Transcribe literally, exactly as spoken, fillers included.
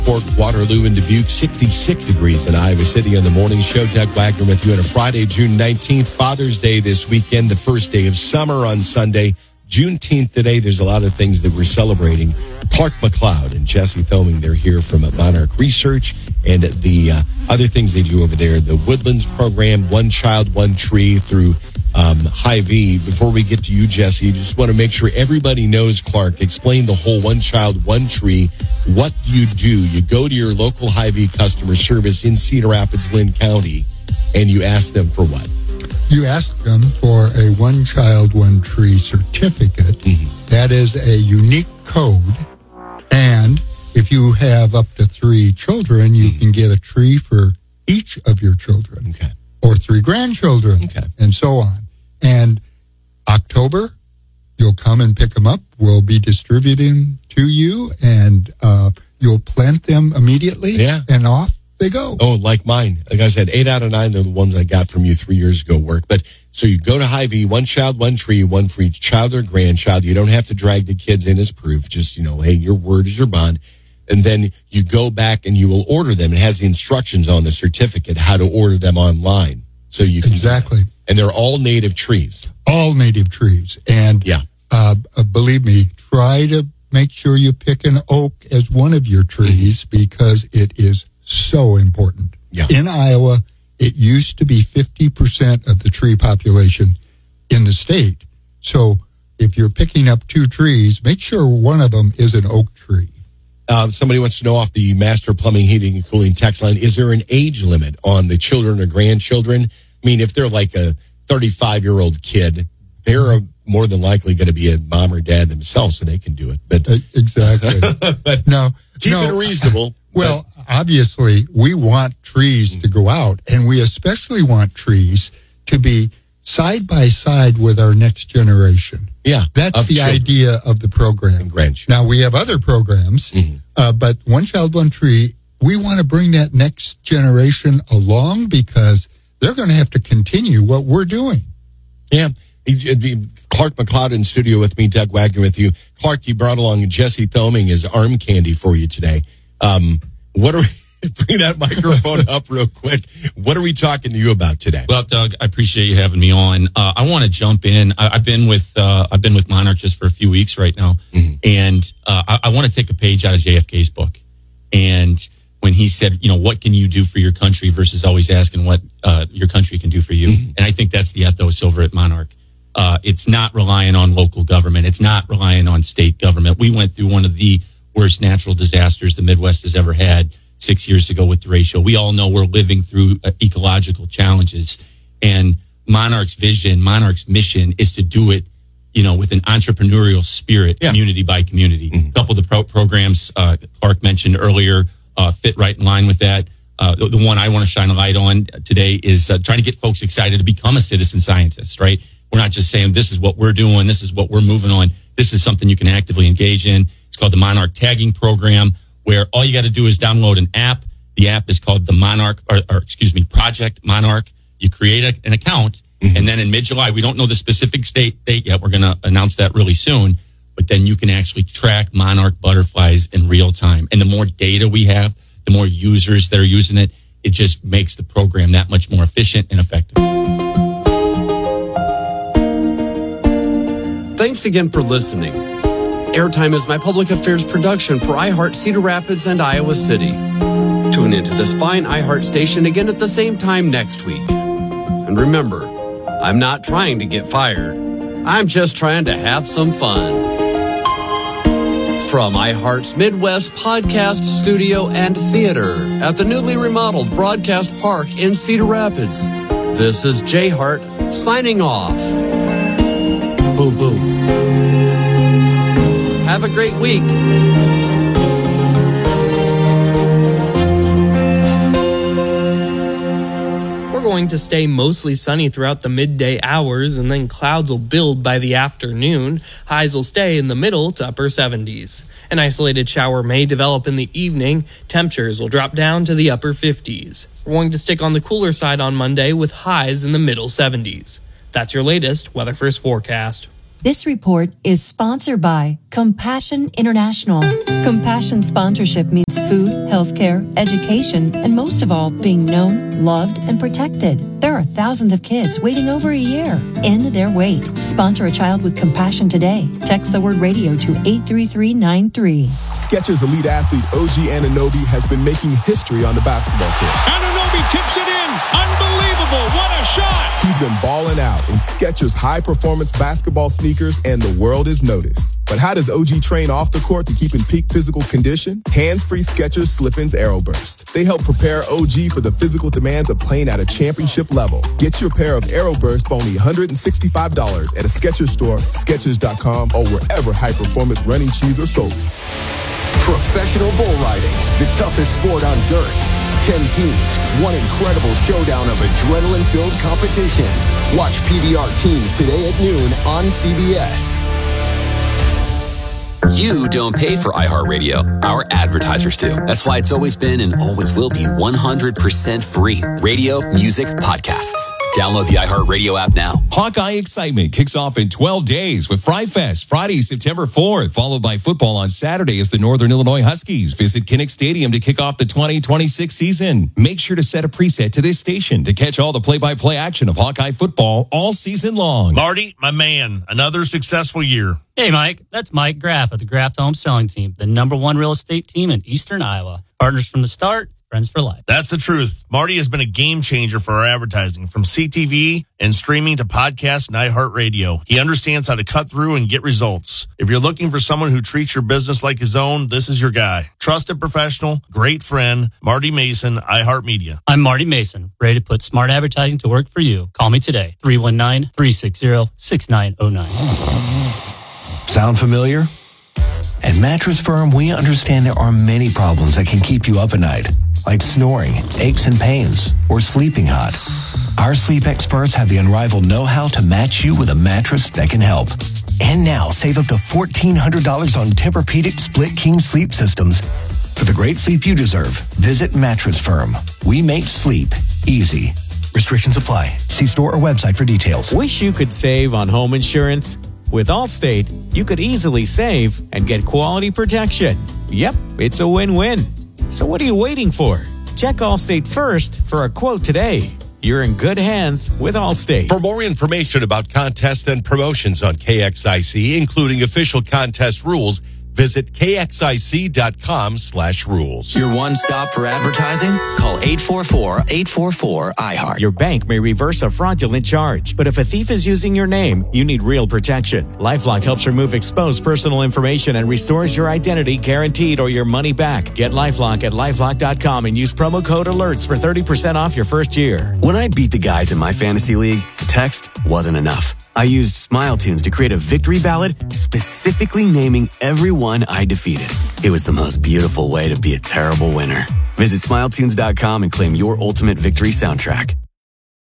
Fort Waterloo and Dubuque, sixty-six degrees in Iowa City on the morning show. Doug Wagner with you on a Friday, June nineteenth, Father's Day this weekend, the first day of summer on Sunday. Juneteenth today, there's a lot of things that we're celebrating. Clark McLeod and Jesse Thoming, they're here from Monarch Research and the uh, other things they do over there, the Woodlands program, One Child, One Tree through um, Hy-Vee. Before we get to you, Jesse, just want to make sure everybody knows, Clark, explain the whole One Child, One Tree. What do you do? You go to your local Hy-Vee customer service in Cedar Rapids, Lynn County, and you ask them for what? You ask them for a One Child, One Tree certificate. Mm-hmm. That is a unique code. And if you have up to three children, you mm-hmm. can get a tree for each of your children. Okay. Or three grandchildren. Okay. And so on. And October, you'll come and pick them up. We'll be distributing to you, and uh, you'll plant them immediately. Yeah. And off they go. Oh, like mine. Like I said, eight out of nine, they're the ones I got from you three years ago work. But so you go to Hy-Vee, One Child, One Tree, one for each child or grandchild. You don't have to drag the kids in as proof. Just, you know, hey, your word is your bond. And then you go back and you will order them. It has the instructions on the certificate how to order them online. So you can exactly. And they're all native trees. All native trees. And yeah. uh, uh, believe me, try to make sure you pick an oak as one of your trees mm-hmm. because it is so important. Yeah. In Iowa, it used to be fifty percent of the tree population in the state. So if you're picking up two trees, make sure one of them is an oak tree. Uh, somebody wants to know off the Master Plumbing, Heating, and Cooling text line, is there an age limit on the children or grandchildren? I mean, if they're like a thirty-five-year-old kid, they're more than likely going to be a mom or dad themselves, so they can do it. But uh, Exactly. but no, keep no, it reasonable. Well, but, obviously, we want trees to go out, and we especially want trees to be side by side with our next generation. Yeah. That's the children. idea of the program. Now, we have other programs, mm-hmm. uh, but One Child, One Tree, we want to bring that next generation along because they're going to have to continue what we're doing. Yeah. Clark McLeod in studio with me, Doug Wagner with you. Clark, you brought along Jesse Thoming as arm candy for you today. Um, what are we... Bring that microphone up real quick. What are we talking to you about today? Well, Doug, I appreciate you having me on. Uh, I want to jump in. I, I've been with uh, I've been with Monarch just for a few weeks right now, mm-hmm. and uh, I, I want to take a page out of J F K's book. And when he said, you know, what can you do for your country versus always asking what uh, your country can do for you, mm-hmm. and I think that's the ethos over at Monarch. Uh, it's not relying on local government. It's not relying on state government. We went through one of the worst natural disasters the Midwest has ever had six years ago with derecho. We all know we're living through uh, ecological challenges, and Monarch's vision, Monarch's mission is to do it, you know, with an entrepreneurial spirit, yeah. community by community. Mm-hmm. A couple of the pro- programs uh, Clark mentioned earlier uh, fit right in line with that. Uh, the, the one I want to shine a light on today is uh, trying to get folks excited to become a citizen scientist, right? We're not just saying this is what we're doing, this is what we're moving on. This is something you can actively engage in. It's called the Monarch Tagging Program, where all you got to do is download an app. The app is called the Monarch, or, or excuse me, Project Monarch. You create a, an account, mm-hmm. and then in mid-July, we don't know the specific state date yet. We're going to announce that really soon. But then you can actually track monarch butterflies in real time. And the more data we have, the more users that are using it, it just makes the program that much more efficient and effective. Thanks again for listening. Airtime is my public affairs production for iHeart Cedar Rapids and Iowa City. Tune into this fine iHeart station again at the same time next week. And remember, I'm not trying to get fired. I'm just trying to have some fun. From iHeart's Midwest Podcast Studio and Theater at the newly remodeled Broadcast Park in Cedar Rapids, this is Jay Hart signing off. Boom, boom. Have a great week. We're going to stay mostly sunny throughout the midday hours, and then clouds will build by the afternoon. Highs will stay in the middle to upper seventies. An isolated shower may develop in the evening. Temperatures will drop down to the upper fifties. We're going to stick on the cooler side on Monday with highs in the middle seventies. That's your latest Weather First forecast. This report is sponsored by Compassion International. Compassion sponsorship means food, healthcare, education, and most of all, being known, loved, and protected. There are thousands of kids waiting over a year. End their wait. Sponsor a child with compassion today. Text the word radio to eight three three nine three. Skechers elite athlete O G Anunoby has been making history on the basketball court. Anunoby tips it in. Unbelievable. What a shot. He's been balling out in Skechers high-performance basketball sneakers, and the world is noticed. But how does O G train off the court to keep in peak physical condition? Hands-free Skechers Slip-ins Aeroburst. They help prepare O G for the physical demands of playing at a championship level. Get your pair of Aeroburst for only one hundred sixty-five dollars at a Skechers store, Skechers dot com, or wherever high-performance running shoes are sold. Professional bull riding, the toughest sport on dirt. Ten teams, one incredible showdown of adrenaline-filled competition. Watch P B R Teams today at noon on C B S. You don't pay for iHeartRadio. Our advertisers do. That's why it's always been and always will be one hundred percent free. Radio, music, podcasts. Download the iHeartRadio app now. Hawkeye excitement kicks off in twelve days with Fry Fest Friday, September fourth, followed by football on Saturday as the Northern Illinois Huskies visit Kinnick Stadium to kick off the twenty twenty-six season. Make sure to set a preset to this station to catch all the play-by-play action of Hawkeye football all season long. Marty, my man, another successful year. Hey, Mike, that's Mike Graff of the Graff Home Selling Team, the number one real estate team in Eastern Iowa. Partners from the start, friends for life. That's the truth. Marty has been a game changer for our advertising, from C T V and streaming to podcasts and iHeartRadio. He understands how to cut through and get results. If you're looking for someone who treats your business like his own, this is your guy. Trusted professional, great friend, Marty Mason, iHeartMedia. I'm Marty Mason, ready to put smart advertising to work for you. Call me today, three one nine, three six zero, six nine zero nine. Sound familiar? At Mattress Firm, we understand there are many problems that can keep you up at night, like snoring, aches and pains, or sleeping hot. Our sleep experts have the unrivaled know-how to match you with a mattress that can help. And now, save up to fourteen hundred dollars on Tempur-Pedic Split King sleep systems. For the great sleep you deserve, visit Mattress Firm. We make sleep easy. Restrictions apply. See store or website for details. Wish you could save on home insurance? With Allstate, you could easily save and get quality protection. Yep, it's a win-win. So what are you waiting for? Check Allstate first for a quote today. You're in good hands with Allstate. For more information about contests and promotions on K X I C, including official contest rules, visit kxic.com slash rules. Your one stop for advertising? Call eight four four, eight four four, I heart. Your bank may reverse a fraudulent charge, but if a thief is using your name, you need real protection. LifeLock helps remove exposed personal information and restores your identity guaranteed or your money back. Get LifeLock at lifelock dot com and use promo code alerts for thirty percent off your first year. When I beat the guys in my fantasy league, text wasn't enough. I used Smile Tunes to create a victory ballad specifically naming everyone I defeated. It was the most beautiful way to be a terrible winner. Visit smile tunes dot com and claim your ultimate victory soundtrack.